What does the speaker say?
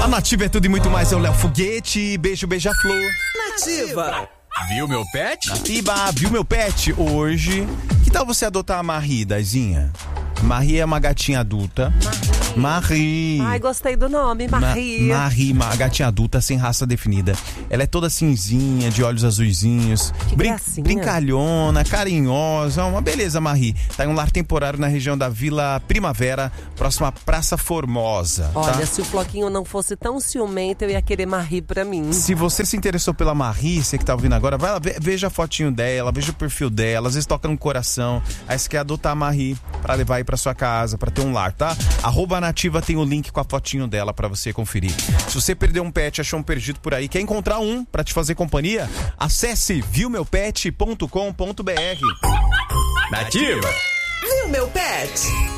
A Nativa é tudo e muito mais. Eu, Léo Foguete. Beijo, beija-flor. Nativa. Viu meu pet? Nativa, viu meu pet? Hoje, que tal você adotar a Marie, Dazinha? Marie é uma gatinha adulta. Marie. Ai, gostei do nome, Marie. Marie, uma gatinha adulta sem raça definida. Ela é toda cinzinha, de olhos azuizinhos. Que gracinha. Brincalhona, carinhosa. Uma beleza, Marie. Tá em um lar temporário na região da Vila Primavera, próxima à Praça Formosa. Olha, tá? se o Floquinho não fosse tão ciumento, eu ia querer Marie pra mim. Se você se interessou pela Marie, você que tá ouvindo agora, vai lá, veja a fotinho dela, veja o perfil dela, às vezes toca no coração. Aí você quer adotar a Marie pra levar aí pra sua casa, pra ter um lar, tá? @Nativa tem o link com a fotinho dela pra você conferir. Se você perdeu um pet, achou um perdido por aí, quer encontrar um pra te fazer companhia, acesse viumeupet.com.br. Nativa. Viu, meu pet?